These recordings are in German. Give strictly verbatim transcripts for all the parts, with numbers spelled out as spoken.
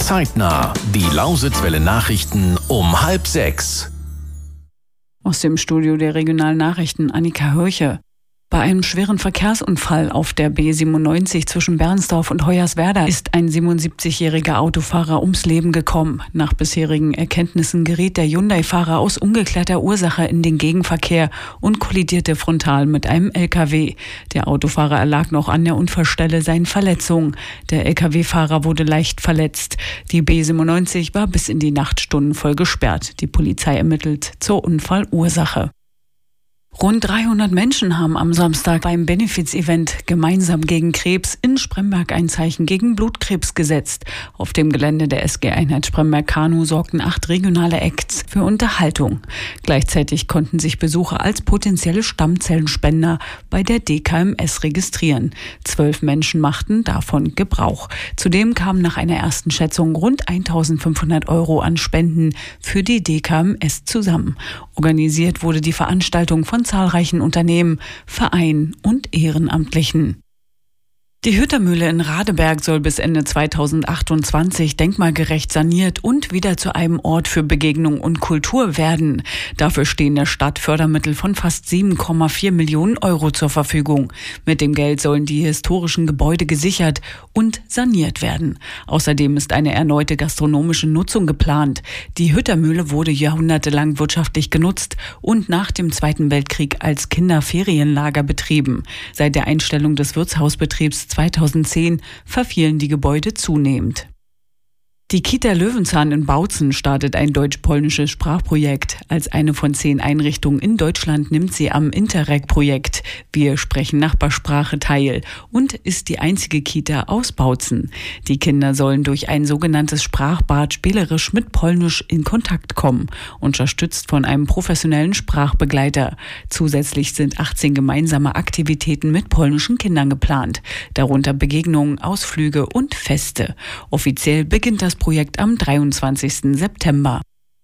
Zeitnah. Die Lausitzwelle Nachrichten um halb sechs. Aus dem Studio der regionalen Nachrichten Annika Hörche. Bei einem schweren Verkehrsunfall auf der B siebenundneunzig zwischen Bernsdorf und Hoyerswerda ist ein siebenundsiebzigjähriger Autofahrer ums Leben gekommen. Nach bisherigen Erkenntnissen geriet der Hyundai-Fahrer aus ungeklärter Ursache in den Gegenverkehr und kollidierte frontal mit einem L K W. Der Autofahrer erlag noch an der Unfallstelle seinen Verletzungen. Der L K W-Fahrer wurde leicht verletzt. Die B siebenundneunzig war bis in die Nachtstunden voll gesperrt. Die Polizei ermittelt zur Unfallursache. Rund dreihundert Menschen haben am Samstag beim Benefiz-Event gemeinsam gegen Krebs in Spremberg ein Zeichen gegen Blutkrebs gesetzt. Auf dem Gelände der S G-Einheit Spremberg-Kanu sorgten acht regionale Acts für Unterhaltung. Gleichzeitig konnten sich Besucher als potenzielle Stammzellenspender bei der D K M S registrieren. Zwölf Menschen machten davon Gebrauch. Zudem kamen nach einer ersten Schätzung rund eintausendfünfhundert Euro an Spenden für die D K M S zusammen. Organisiert wurde die Veranstaltung von zahlreichen Unternehmen, Vereinen und Ehrenamtlichen. Die Hüttermühle in Radeberg soll bis Ende zweitausendachtundzwanzig denkmalgerecht saniert und wieder zu einem Ort für Begegnung und Kultur werden. Dafür stehen der Stadt Fördermittel von fast sieben Komma vier Millionen Euro zur Verfügung. Mit dem Geld sollen die historischen Gebäude gesichert und saniert werden. Außerdem ist eine erneute gastronomische Nutzung geplant. Die Hüttermühle wurde jahrhundertelang wirtschaftlich genutzt und nach dem Zweiten Weltkrieg als Kinderferienlager betrieben. Seit der Einstellung des Wirtshausbetriebs zweitausendzehn verfielen die Gebäude zunehmend. Die Kita Löwenzahn in Bautzen startet ein deutsch-polnisches Sprachprojekt. Als eine von zehn Einrichtungen in Deutschland nimmt sie am Interreg-Projekt Wir sprechen Nachbarsprache teil und ist die einzige Kita aus Bautzen. Die Kinder sollen durch ein sogenanntes Sprachbad spielerisch mit Polnisch in Kontakt kommen, unterstützt von einem professionellen Sprachbegleiter. Zusätzlich sind achtzehn gemeinsame Aktivitäten mit polnischen Kindern geplant, darunter Begegnungen, Ausflüge und Feste. Offiziell beginnt das Projekt am dreiundzwanzigsten September.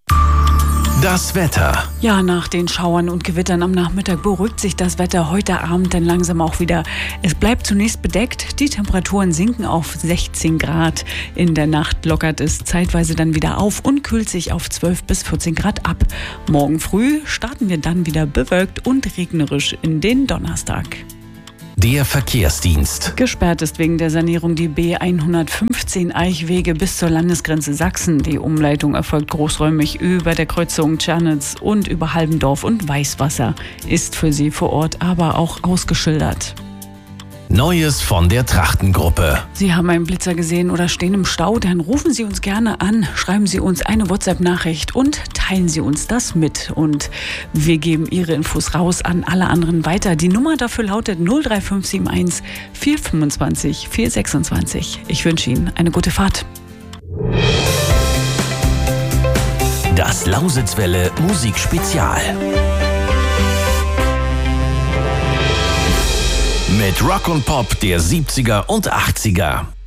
Das Wetter. Ja, nach den Schauern und Gewittern am Nachmittag beruhigt sich das Wetter heute Abend dann langsam auch wieder. Es bleibt zunächst bedeckt, die Temperaturen sinken auf sechzehn Grad. In der Nacht lockert es zeitweise dann wieder auf und kühlt sich auf zwölf bis vierzehn Grad ab. Morgen früh starten wir dann wieder bewölkt und regnerisch in den Donnerstag. Der Verkehrsdienst. Gesperrt ist wegen der Sanierung die B hundertfünfzehn Eichwege bis zur Landesgrenze Sachsen. Die Umleitung erfolgt großräumig über der Kreuzung Tschernitz und über Halbendorf und Weißwasser. Ist für Sie vor Ort aber auch ausgeschildert. Neues von der Trachtengruppe. Sie haben einen Blitzer gesehen oder stehen im Stau, dann rufen Sie uns gerne an, schreiben Sie uns eine WhatsApp-Nachricht und teilen Sie uns das mit. Und wir geben Ihre Infos raus an alle anderen weiter. Die Nummer dafür lautet null drei fünf sieben eins vier fünfundzwanzig vier sechsundzwanzig. Ich wünsche Ihnen eine gute Fahrt. Das Lausitzwelle Musikspezial. Mit Rock und Pop der siebziger und achtziger.